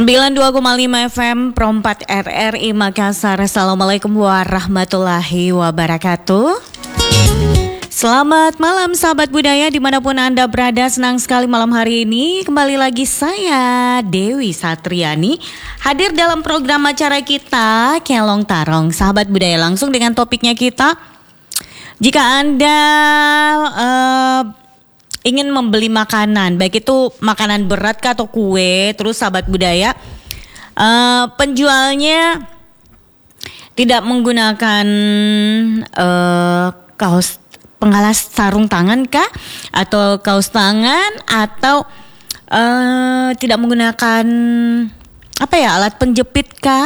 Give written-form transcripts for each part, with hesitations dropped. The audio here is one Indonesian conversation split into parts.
92,5 FM Pro 4 RRI Makassar. Assalamualaikum warahmatullahi wabarakatuh. Selamat malam sahabat budaya dimanapun Anda berada. Senang sekali malam hari ini kembali lagi saya Dewi Satriani hadir dalam program acara kita Kelong Tarong. Sahabat budaya, langsung dengan topiknya kita. Jika Anda ingin membeli makanan, baik itu makanan berat atau kue, terus sahabat budaya, penjualnya tidak menggunakan kaos pengalas sarung tangan kah, atau kaos tangan, atau tidak menggunakan alat penjepit kah?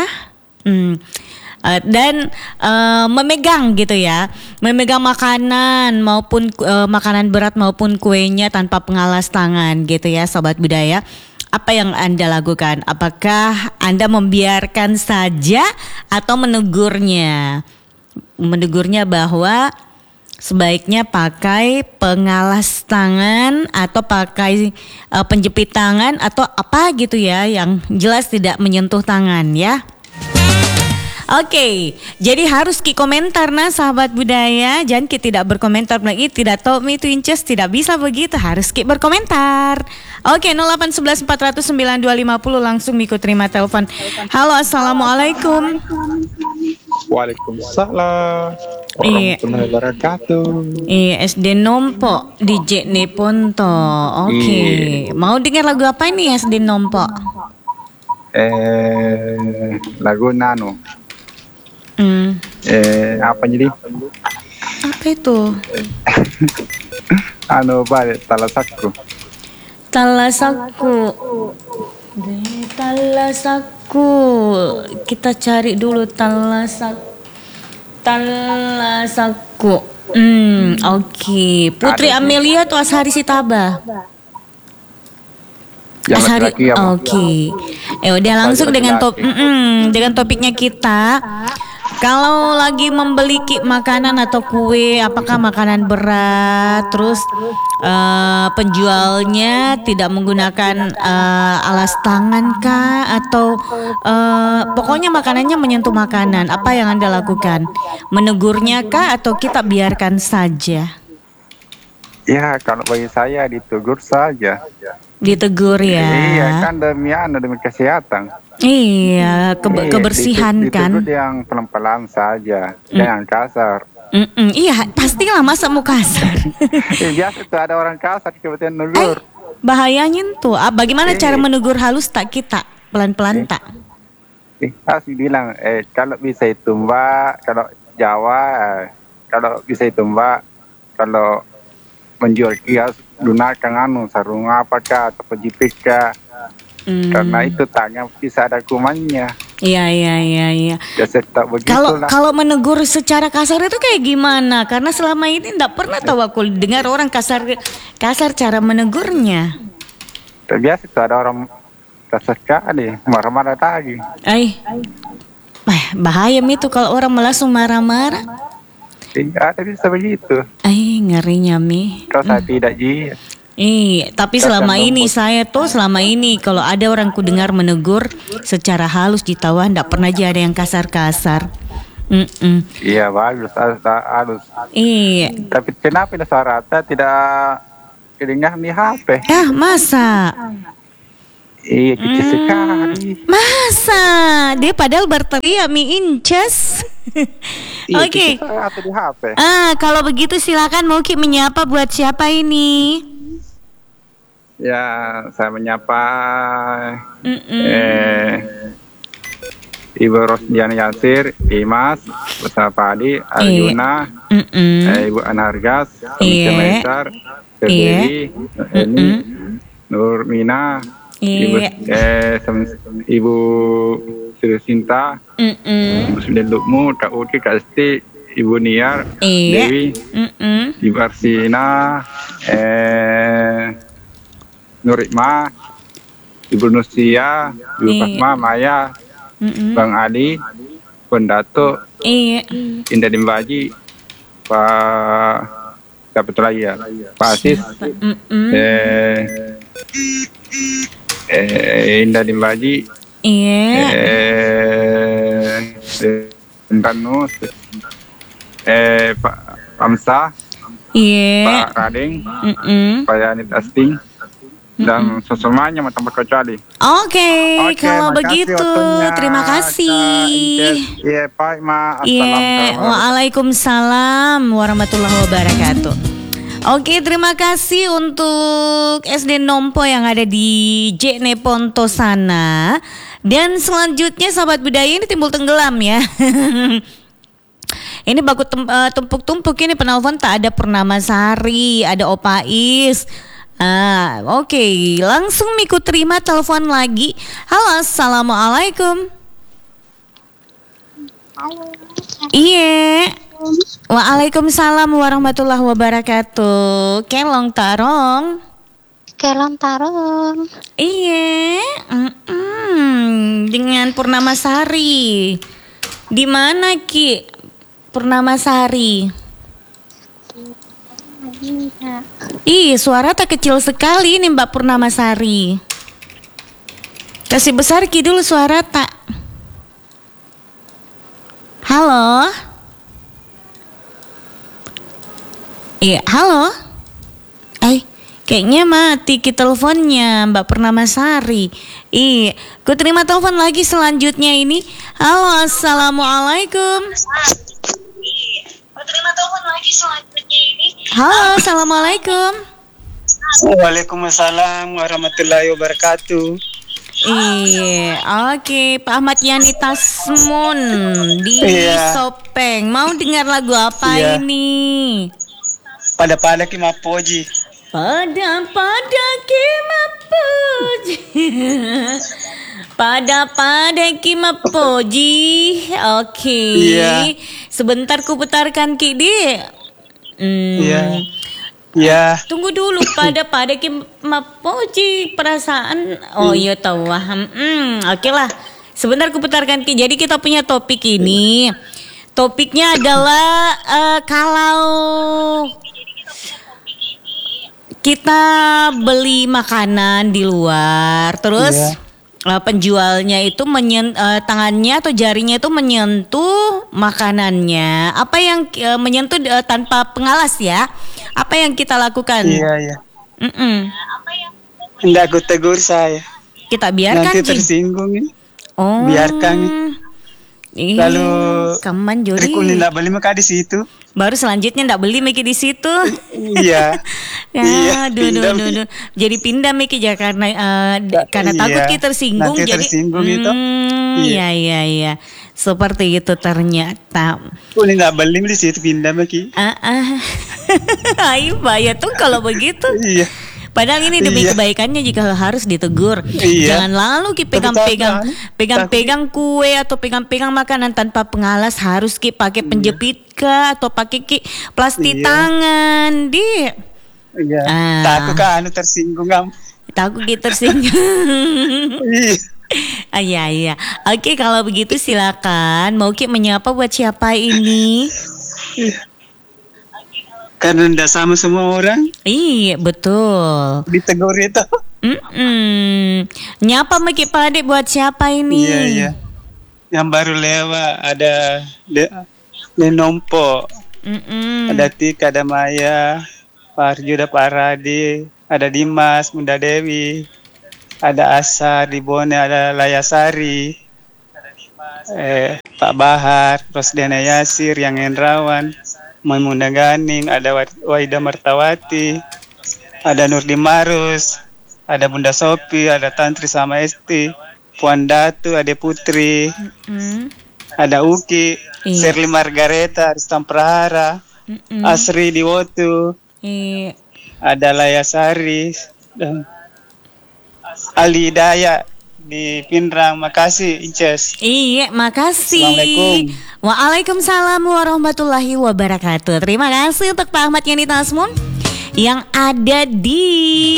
Dan memegang gitu ya, memegang makanan maupun makanan berat maupun kuenya tanpa pengalas tangan gitu ya sahabat budaya. Apa yang Anda lakukan? Apakah Anda membiarkan saja atau menegurnya? Menegurnya bahwa sebaiknya pakai pengalas tangan atau pakai penjepit tangan atau apa gitu ya, yang jelas tidak menyentuh tangan ya. Oke, jadi harus ki komentar nah sahabat budaya. Jangan ki tidak berkomentar lagi, tidak tahu itu inces, tidak bisa begitu, harus ki berkomentar. Oke, 0811 400 9250 langsung Miko terima telepon. Halo, assalamualaikum. Waalaikumsalam warahmatullahi wabarakatuh. SD Nompo DJ Neponto. Oke, mau dengar lagu apa ini SD Nompo? Lagu Nano. Apa jadi? Apa itu? Balik Talasaku. Talasaku. Talasaku. Kita cari dulu Talasaku. Oke. Putri Amelia atau Ashari Sitaba? Ashari. Oke. Udah langsung dengan dengan topiknya kita. Kalau lagi membeli makanan atau kue, apakah makanan berat, terus penjualnya tidak menggunakan alas tangan kah, atau pokoknya makanannya menyentuh makanan, apa yang Anda lakukan? Menegurnya kah atau kita biarkan saja? Ya, kalau bagi saya ditegur saja. Ditegur ya? Iya, kan demi kesehatan. Iya, kebersihan kan. Ditegur yang pelan-pelan saja, jangan kasar. Iya, pastilah masa mau kasar. Biasa tuh ada orang kasar kebetulan negur. Bahayanya tuh. Bagaimana cara menegur halus tak kita? Pelan-pelan tak? Harus bilang, kalau bisa itu mbak, kalau Jawa, kalau bisa itu mbak, kalau menjual kias gunakan sarung apakah atau penjepit kah? Karena itu tanya bisa ada kumannya. Iya. Kalau menegur secara kasar itu kayak gimana? Karena selama ini tidak pernah tahu aku dengar orang kasar cara menegurnya. Biasa itu ada orang kasar kali, marah-marah lagi. Bahaya itu kalau orang langsung marah-marah. Ada bisa begitu. Ngerinya Mi. Kalau saya tidak tapi selama ini kalau ada orang ku dengar menegur secara halus di tawa, tidak pernah aja ada yang kasar-kasar. Iya bagus, halus. Tapi kenapa rata tidak kedengar di HP? Masa? Iya kecil sekali. Masa? Dia padahal berteriak Mi Inces. Oke. Atau di HP. Kalau begitu silakan mau Ki menyapa buat siapa ini? Ya, saya menyapa Ibu Rosdiana Yasir, Imas, bersama Pak Adi, Arjuna, Ibu Anargas, Meisar, Terdewi, Nurmina, Ibu Sri Sinta, Ibu Sudin Lukmu, Kak Uki, Kak Esti, Ibu Niar, Dewi, Ibu Arsina, Nurikma, Ibu Nusia, Ibu Fatma, Maya, Bang Ali, Pendato, Indah Dimbaji, Pak siapa itu lagi ya, Pak Asis, Indah Dimbaji, Iya. Tanu, Pak Amsa, Iya. Pak Rading, Mm-mm. Pak Yanit Asting, dan semuanya tanpa kecuali. Oke, Oke, kalau makasih begitu waktunya, terima Kak kasih. Inces. Iya, Pak Ma. Iya, Assalamualaikum. waalaikumsalam warahmatullahi wabarakatuh. Oke, terima kasih untuk SD Nompo yang ada di Jene Ponto sana. Dan selanjutnya sahabat budaya ini timbul tenggelam ya. Ini baku tumpuk-tumpuk ini penelpon tak ada Purnama Sari, ada Opais. Oke, langsung Miku terima telepon lagi. Halo, assalamualaikum. Halo. Iya. Waalaikumsalam warahmatullahi wabarakatuh. Kelong tarong. Kelong tarong. Iya. Dengan Purnama Sari. Di mana Ki? Purnama Sari. Ih, suara tak kecil sekali nih Mbak Purnama Sari. Kasih besar Ki dulu suara tak. Halo. Iya, halo. Kayaknya mati Ki teleponnya Mbak Purnama Sari. Iya, ku terima telepon lagi selanjutnya ini. Halo, assalamualaikum. Halo, assalamualaikum. Waalaikumsalam warahmatullahi wabarakatuh. Iya, oke, Pak Ahmad Yani Tasmun di Iya. Sopeng. Mau dengar lagu apa Iya. ini? Pada Kimapoji. Pada Kimapoji. Pada Kimapoji. Oke. Iya. Sebentar ku putarkan Ki di. Iya. Ya, Tunggu dulu pada Kimapoji perasaan. Oh iya tahu. Oke lah. Sebentar ku putarkan Ki. Jadi kita punya topik ini. Topiknya adalah kalau kita beli makanan di luar, terus penjualnya itu tangannya atau jarinya itu menyentuh makanannya. Apa yang menyentuh tanpa pengalas ya? Apa yang kita lakukan? iya. Hendak aku tegur saya. Kita biarkan Nanti Ji. tersinggung ini. Oh. Biarkan. Lalu kaman Jody. Rikun tidak beli maka di situ. Baru selanjutnya ndak beli Miki di situ. Iya. Ya, Iya, pindah, duh. Jadi pindah Miki ya karena takut Iya, kita tersinggung. nanti Jadi tersinggung itu. Iya. Seperti itu ternyata. Aku tidak beli di situ pindah maki. Ayo bahaya tuh kalau begitu. Iya. Padahal ini demi Iya. kebaikannya jika harus ditegur. Iya. Jangan lalu Ki pegang-pegang kue atau pegang-pegang makanan tanpa pengalas, harus Ki pakai penjepit kah atau pakai Ki plastik Iya. tangan, Di. Iya. Ah. Takut kan tersinggung kamu. Takut Ki tersinggung. Iya. Iya. Oke, kalau begitu silakan. Mau Ki menyapa buat siapa ini? Karena tidak sama semua orang Iya, betul. ditegur itu. Nyapa Miki Pade buat siapa ini? Iya. Yang baru lewat ada Lenompo, ada Tika, ada Maya, Pak Arju, ada Pak Radi, ada Dimas, Bunda Dewi, ada Asar, Dibone, ada Layasari, Pak Bahar, Rosdana Yasir, Yang Hendrawan, Maimuna Ganing, ada Waida Martawati, ada Nurdi Marus, ada Bunda Sopi, ada Tantri sama Esti, Puan Datu, ada Putri, ada Uki, Iya. Serli Margareta, Ristam Prahara, Asri Diwotu, Iya. ada Layasari, dan Ali Hidayat di Pinrang. Makasih Inces. Iya, makasih. Assalamualaikum. Waalaikumsalam warahmatullahi wabarakatuh. Terima kasih untuk Pak Ahmad Yani Tasmun yang ada di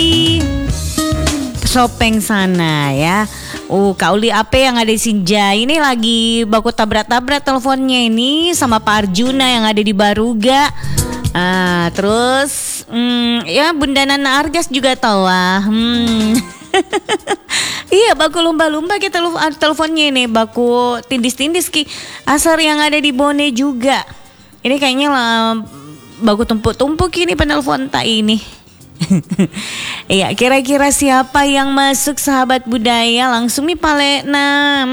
Sopeng sana ya. Kak Uli Ape yang ada di Sinja ini lagi baku tabrak-tabrak teleponnya ini sama Pak Arjuna yang ada di Baruga. Terus ya Bunda Nana Argas juga tahu Iya, baku lumba-lumba kita teleponnya ini, baku tindis-tindis ki asar yang ada di Bone juga. Ini kayaknya lah baku tumpuk-tumpuk ini penelpon tak ini. Iya, kira-kira siapa yang masuk sahabat budaya langsung nih Palekna.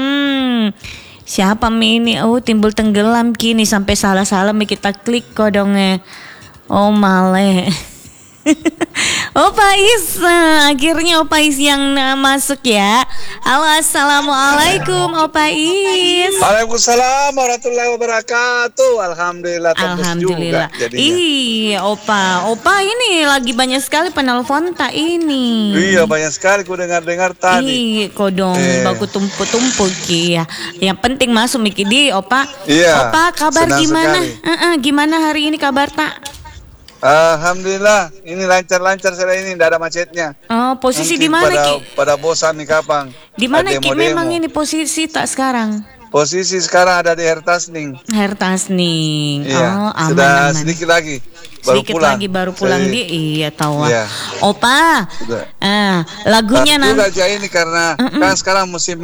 Siapa mi ini? Oh, timbul tenggelam kini sampai salah-salah mi kita klik kodongnya. Oh, male. Opa Is, akhirnya Opa Is yang masuk ya. Halo, assalamualaikum Opa Is. Waalaikumsalam warahmatullahi wabarakatuh. Alhamdulillah. Alhamdulillah. Iya Opa ini lagi banyak sekali penelpon tak ini. Iya banyak sekali ku dengar tadi. Iya kodong baku tumpuk-tumpuk ya. Yang penting masuk Miki di Opa. Iya. Opa kabar Senang gimana? sekali. Gimana hari ini kabar tak? Alhamdulillah, ini lancar-lancar saya ini, tidak ada macetnya. Oh, posisi Mungkin di mana Ki? Pada bosan nih kapang. Di mana Ki demo-demo. memang ini posisi tak sekarang? Posisi sekarang ada di Hertasning. Hertasning. Iya. Oh, aman Sudah aman. sedikit lagi baru Sedikit pulang. lagi baru pulang Saya- di iya tahu. Iya. Opa. Sudah. Lagunya Tapi juga nanti aja ini karena kan sekarang musim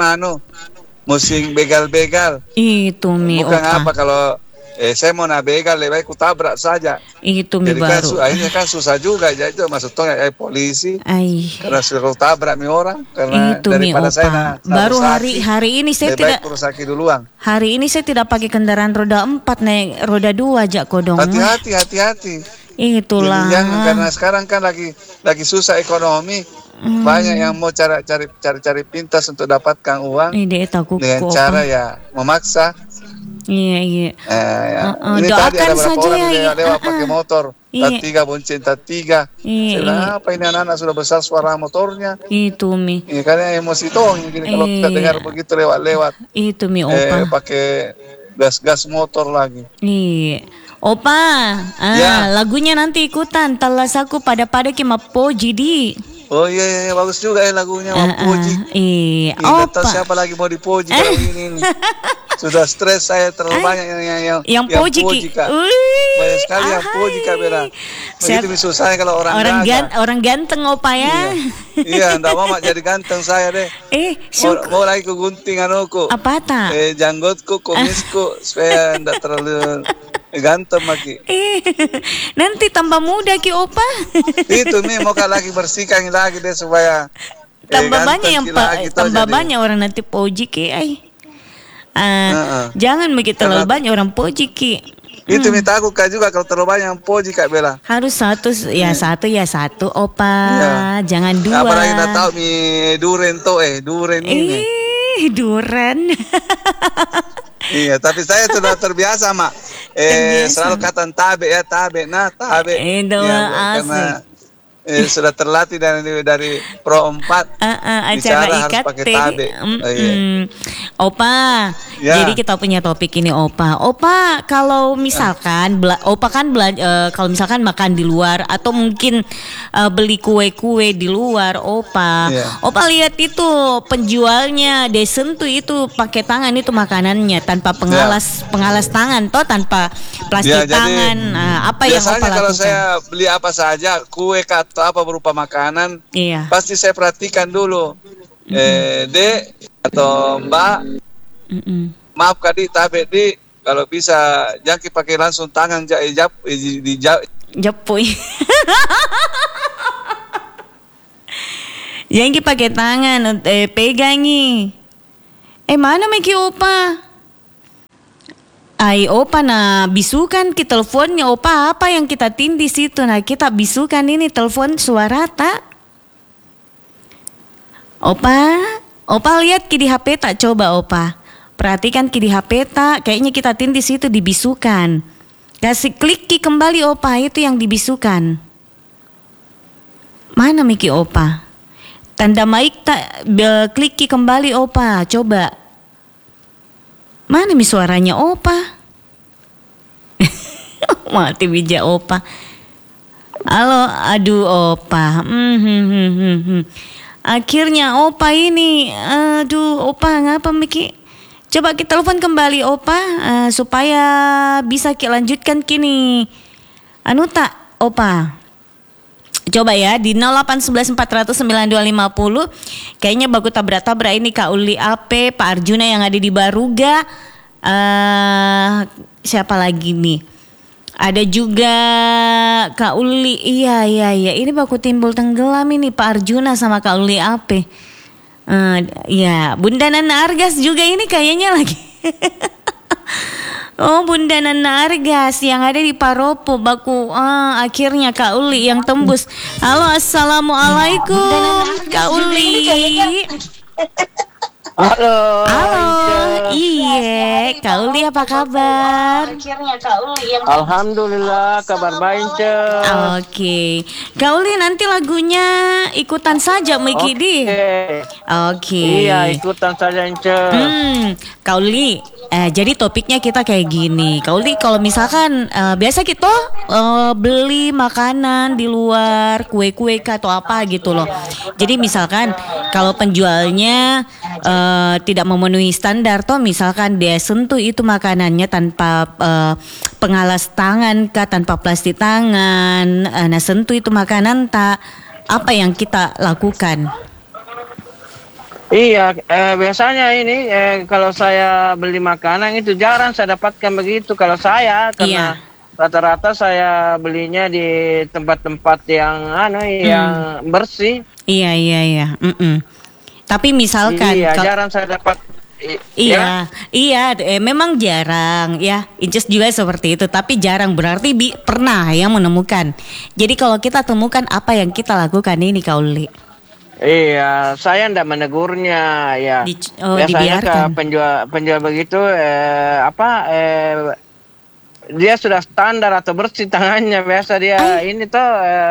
musim begal-begal. itu mi Bukan Opa. apa kalau saya mau begal lebih baik ku tabrak saja. Itu mi Jadi kan baru. akhirnya kan susah juga jadi itu maksudnya polisi Ai. karena sudah kau tabrak mi orang karena Itu mi daripada saya Opa. Baru hari ini saya lebih baik tidak kurusaki duluan. hari ini saya tidak pakai kendaraan roda 4 naik roda 2 aja kodong. Hati-hati. Itulah. Jadi jangan karena sekarang kan lagi susah ekonomi. Banyak yang mau cari pintas untuk dapatkan uang Ini takut dengan Opa. cara ya memaksa. Iya. Ini tadi Doakan ada beberapa saja orang ya. lewat pakai motor. Iya. Tiga bonceng tiga. Iya. Kenapa ini anak-anak sudah besar suara motornya? Itu mi. Ini karena emosi tong gini kalau kita Iya. dengar begitu lewat. Itu mi Opa. Pakai gas motor lagi. Iya. Opa, Ya. lagunya nanti ikutan. Talas aku pada ki mapoji di. Oh iya, bagus juga ya lagunya Puji. Iya. Tidak tahu Opa. siapa lagi mau dipuji kalau ini. Sudah stres saya terlalu banyak Yang poji ki. Kak. Banyak sekali yang puji Kak Bella. Begitu susahnya kalau orang gagah. Orang ganteng Opa ya. Iya, enggak mau mak jadi ganteng saya deh. Mau lagi ku gunting anuku. Apa tak? Janggutku, kumisku supaya enggak terlalu ganteng maki. Nanti tambah muda ki Opa. Itu nih mau lagi bersihkan lagi deh supaya tambah banyak yang tambah jadi. banyak orang nanti poji ki jangan begitu terlalu Karena- banyak orang poji ki. Itu minta aku Kak juga kalau terlalu banyak yang puji Kak Bella. Harus satu Opa. Iya. Jangan dua. Apalagi kita tahu duren duren ini. Duren. Iya, tapi saya sudah terbiasa mak. Terbiasa. Selalu kata tabe. Itu karena sudah terlatih dari Pro 4. acara Bicara harus ikat pakai tabe. Iya. Opa, Ya. jadi kita punya topik ini Opa. Opa kalau misalkan Opa kan kalau misalkan makan di luar atau mungkin beli kue-kue di luar Opa. Ya. Opa lihat itu penjualnya desen tuh itu pakai tangan itu makanannya tanpa pengalas tangan toh tanpa plastik Ya, jadi tangan. Apa yang Opa biasanya kalau lakukan? saya beli apa saja, kue atau apa berupa makanan, Iya. pasti saya perhatikan dulu. Dek atau Mbak, maaf kadi tabe di kalau bisa jangan pakai langsung tangan Jepuy. Yang pakai tangan, pegangi. Mana Meki Opa? Opa nah bisukan ki teleponnya Opa apa yang kita tindis itu nah kita bisukan ini telepon suara tak? Opa lihat ki di HP tak coba Opa. Perhatikan ki di HP tak kayaknya kita tindis itu dibisukan. Kasih klik ki kembali Opa itu yang dibisukan. Mana Miki Opa? Tanda mic tak klik ki kembali Opa coba. Mana mi suaranya Opa? Mati bija Opa. Halo, aduh Opa. Akhirnya Opa ini, aduh Opa ngapa Miki? Coba kita telepon kembali Opa supaya bisa kita lanjutkan kini. Anu tak Opa? Coba ya di 08114009250. Kayaknya baku tabrak-tabrak ini Kak Uli AP, Pak Arjuna yang ada di Baruga. Siapa lagi nih? Ada juga Kak Uli. Iya. Ini baku timbul tenggelam ini Pak Arjuna sama Kak Uli AP. Ya, Bunda Nana Argas juga ini kayaknya lagi. Oh, Bunda Nana Argas yang ada di Paropo baku. Akhirnya Kak Uli yang tembus. Halo, assalamualaikum Kak Uli. Halo. Iya, Kak Uli apa kabar? Alhamdulillah kabar baik, Ce. Oke. Kak Uli nanti lagunya ikutan saja Mikidi. Oke. Iya, ikutan saja, Ce. Kak Uli, jadi topiknya kita kayak gini. Kak Uli, kalau misalkan biasa kita beli makanan di luar, kue-kue atau apa gitu loh. Jadi misalkan kalau penjualnya tidak memenuhi standar, toh misalkan dia sentuh itu makanannya tanpa pengalas tangan kah, tanpa plastik tangan, nah sentuh itu makanan tak, apa yang kita lakukan? Iya, biasanya ini kalau saya beli makanan itu jarang saya dapatkan begitu. Kalau saya karena rata-rata saya belinya di tempat-tempat yang yang bersih. Iya. Tapi misalkan jarang saya dapat. Memang jarang ya. Inces juga seperti itu, tapi jarang berarti pernah ya menemukan. Jadi kalau kita temukan, apa yang kita lakukan ini Kak Uli? Iya, saya ndak menegurnya ya. Biasanya ke penjual begitu dia sudah standar atau bersih tangannya, biasa dia ini tuh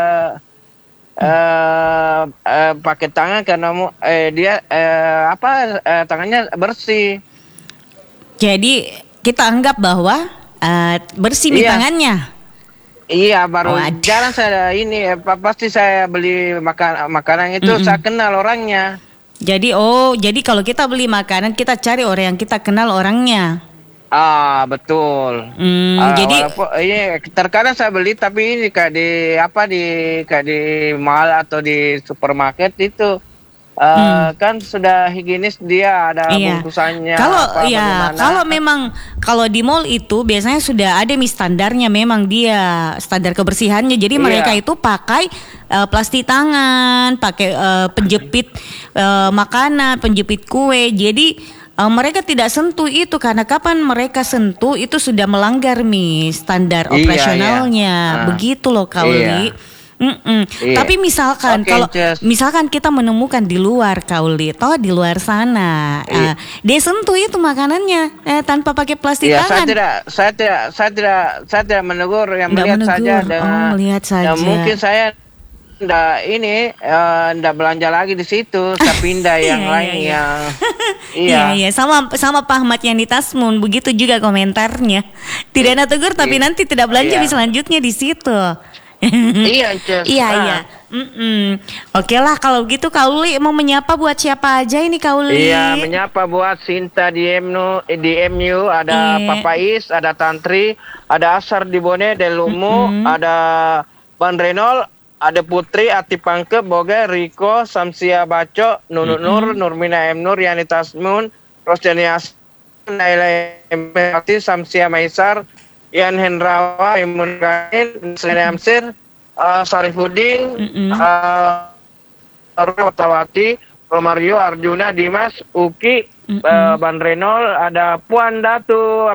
pakai tangan karena dia tangannya bersih. Jadi kita anggap bahwa bersih nih tangannya. Iya, baru jarang saya ini pasti saya beli makanan itu saya kenal orangnya. Jadi kalau kita beli makanan kita cari orang yang kita kenal orangnya. Betul. Jadi terkadang saya beli tapi ini kayak di mall atau di supermarket itu kan sudah higienis, dia ada bungkusannya. Kalau memang kalau di mall itu biasanya sudah ada standarnya, memang dia standar kebersihannya. Jadi mereka itu pakai plastik tangan, pakai penjepit makanan, penjepit kue. Jadi mereka tidak sentuh itu, karena kapan mereka sentuh itu sudah melanggar standar operasionalnya. Begitu loh Kak Uli. Tapi misalkan misalkan kita menemukan di luar Kak Uli, toh di luar sana dia sentuh itu makanannya tanpa pakai plastik tangan. Saya tidak menegur, yang melihat saja. Melihat saja. Mungkin saya ndak belanja lagi di situ, saya pindah yang lain yang sama Pak Ahmad yang di Tasmun, begitu juga komentarnya. Tidak ada tegur tapi nanti tidak belanja selanjutnya di situ. Iya. Oke lah kalau gitu Kak Uli mau menyapa buat siapa aja ini Kak Uli? Iya, menyapa buat Sinta di MU, ada Papa Is, ada Tantri, ada Asar di Bone, Delumu, ada Ban Renol, ada Putri, Ati Pangke, Boga, Riko, Samsia Baco, Nunut Nur, Nurmina M Nur, Yani Tasmun, Rosjani As, Naila Empati, Samsia Maisar, Ian Hendrawa, Imun Gain, Sene Amsir, Sarifudin, Rotawati, Romario, Arjuna, Dimas, Uki, Ban Renol, ada Puan Datu,